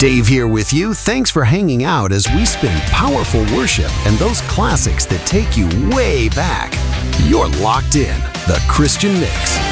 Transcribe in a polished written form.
Dave here with you. Thanks for hanging out as we spin powerful worship and those classics that take you way back. You're locked in. The Christian Mix.